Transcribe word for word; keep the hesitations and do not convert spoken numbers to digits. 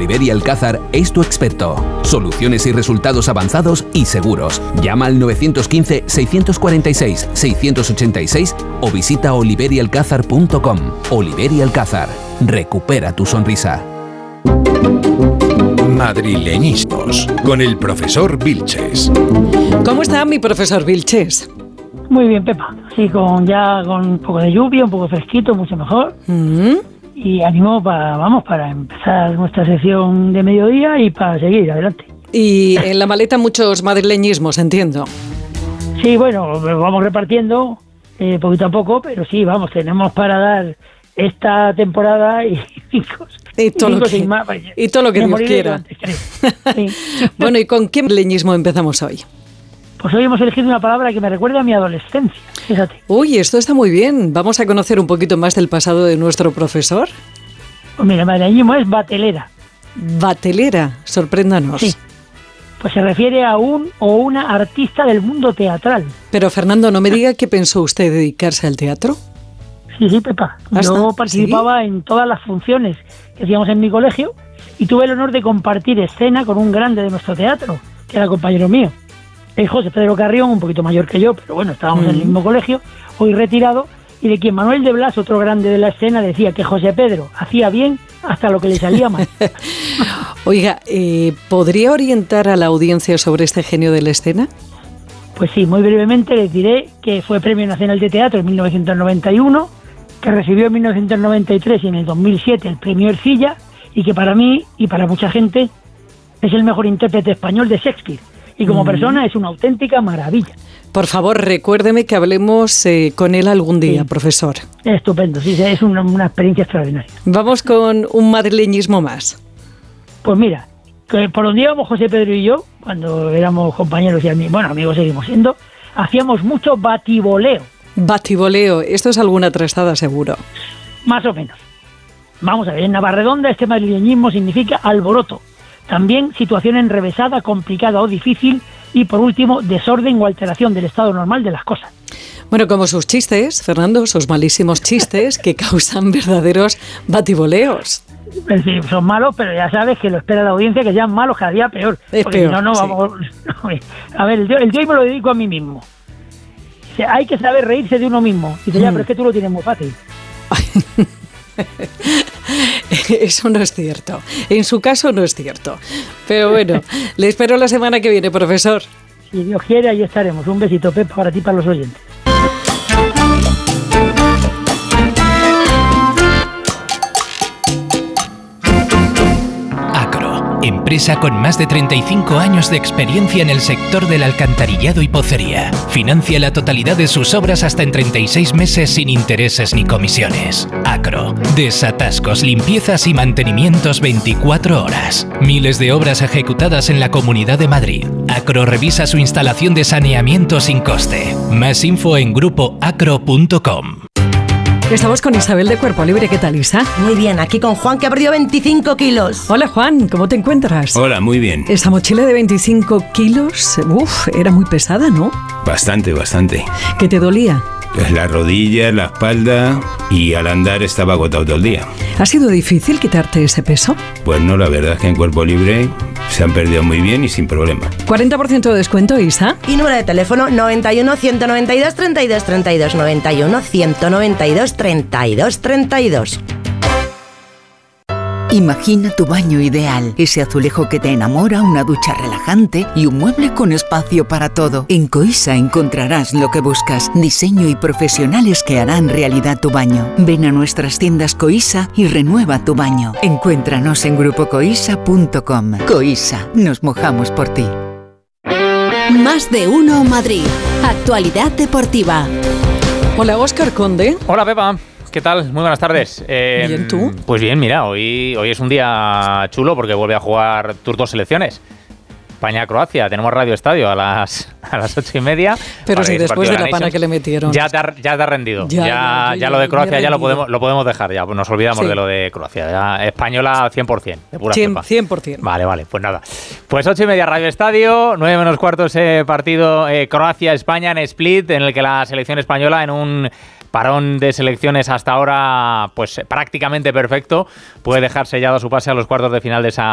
Oliveri Alcázar es tu experto. Soluciones y resultados avanzados y seguros. Llama al nueve uno cinco, seis cuatro seis, seis ocho seis o visita oliveri alcázar punto com. Oliveri Alcázar. Recupera tu sonrisa. Madrileñismos con el profesor Vilches. ¿Cómo está mi profesor Vilches? Muy bien, Pepa. Sí, con ya con un poco de lluvia, un poco fresquito, mucho mejor. Mm-hmm. Y ánimo para, vamos, para empezar nuestra sesión de mediodía y para seguir adelante. Y en la maleta muchos madrileñismos, entiendo. Sí, bueno, vamos repartiendo eh, poquito a poco, pero sí, vamos, tenemos para dar esta temporada y cinco, y todo, cinco, lo, que, más, y todo lo que Dios quiera. Antes, sí. Bueno, ¿y con qué madrileñismo empezamos hoy? Pues hoy hemos elegido una palabra que me recuerda a mi adolescencia, fíjate. Uy, esto está muy bien. Vamos a conocer un poquito más del pasado de nuestro profesor. Pues mira, el madrileñismo es batelera. Batelera, sorpréndanos. Sí. Pues se refiere a un o una artista del mundo teatral. Pero Fernando, no me diga que pensó usted dedicarse al teatro. Sí, sí, Pepa. Yo participaba ¿Sí? en todas las funciones que hacíamos en mi colegio y tuve el honor de compartir escena con un grande de nuestro teatro, que era compañero mío. El José Pedro Carrión, un poquito mayor que yo, pero bueno, estábamos mm. en el mismo colegio, hoy retirado, y de quien Manuel de Blas, otro grande de la escena, decía que José Pedro hacía bien hasta lo que le salía mal. Oiga, eh, ¿podría orientar a la audiencia sobre este genio de la escena? Pues sí, muy brevemente les diré que fue Premio Nacional de Teatro en mil novecientos noventa y uno, que recibió en mil novecientos noventa y tres y en el dos mil siete el Premio Ercilla, y que para mí y para mucha gente es el mejor intérprete español de Shakespeare. Y como mm. persona es una auténtica maravilla. Por favor, recuérdeme que hablemos eh, con él algún día, sí. profesor. Estupendo, sí, es una, una experiencia extraordinaria. Vamos con un madrileñismo más. Pues mira, que por donde íbamos José Pedro y yo, cuando éramos compañeros y amigos, bueno, amigos seguimos siendo, hacíamos mucho batiboleo. Batiboleo, esto es alguna trastada seguro. Más o menos. Vamos a ver, en Navarredonda este madrileñismo significa alboroto. También situación enrevesada, complicada o difícil. Y por último, desorden o alteración del estado normal de las cosas. Bueno, como sus chistes, Fernando, sus malísimos chistes que causan verdaderos batiboleos. Es decir, son malos, pero ya sabes que lo espera la audiencia, que sean malos cada día peor. Es porque peor, no, no, vamos... Sí. A ver, el de, el de hoy me lo dedico a mí mismo. O sea, hay que saber reírse de uno mismo. Y dice, ya, mm. pero es que tú lo tienes muy fácil. Eso no es cierto. En su caso no es cierto. Pero bueno, le espero la semana que viene, profesor. Si Dios quiere, ahí estaremos. Un besito, Pepa, para ti y para los oyentes. Acro, empresa con más de treinta y cinco años de experiencia en el sector del alcantarillado y pocería. Financia la totalidad de sus obras hasta en treinta y seis meses sin intereses ni comisiones. Acro, desatascos, limpiezas y mantenimientos veinticuatro horas. Miles de obras ejecutadas en la Comunidad de Madrid. Acro revisa su instalación de saneamiento sin coste. Más info en grupo acro punto com. Estamos con Isabel de Cuerpo Libre. ¿Qué tal, Isa? Muy bien, aquí con Juan, que ha perdido veinticinco kilos. Hola, Juan, ¿cómo te encuentras? Hola, muy bien. Esa mochila de veinticinco kilos, uff, era muy pesada, ¿no? Bastante, bastante. ¿Qué te dolía? Pues la rodilla, la espalda y al andar estaba agotado todo el día. ¿Ha sido difícil quitarte ese peso? Pues no, la verdad es que en Cuerpo Libre se han perdido muy bien y sin problema. cuarenta por ciento de descuento, Isa. Y número de teléfono noventa y uno, ciento noventa y dos, treinta y dos, treinta y dos, noventa y uno, ciento noventa y dos, treinta y dos, treinta y dos. Imagina tu baño ideal, ese azulejo que te enamora, una ducha relajante y un mueble con espacio para todo. En Coisa encontrarás lo que buscas, diseño y profesionales que harán realidad tu baño. Ven a nuestras tiendas Coisa y renueva tu baño. Encuéntranos en grupo coisa punto com. Coisa, nos mojamos por ti. Más de uno Madrid. Actualidad deportiva. Hola, Óscar Conde. Hola, Pepa. ¿Qué tal? Muy buenas tardes. Eh, ¿Bien tú? Pues bien, mira, hoy, hoy es un día chulo porque vuelve a jugar tus dos selecciones. España-Croacia. Tenemos Radio Estadio a las, a las ocho y media. Pero si después de la, de la pana que le metieron. Ya te ha, ya te ha rendido. Ya, ya, ya, ya lo de Croacia ya lo podemos, lo podemos dejar. Ya nos olvidamos sí. de lo de Croacia. Ya, española cien por ciento. De pura cien, cien por ciento. Vale, vale. Pues nada. Pues ocho y media Radio Estadio. nueve menos cuarto ese partido eh, Croacia-España en Split, en el que la selección española en un parón de selecciones hasta ahora pues prácticamente perfecto puede dejar sellado su pase a los cuartos de final de esa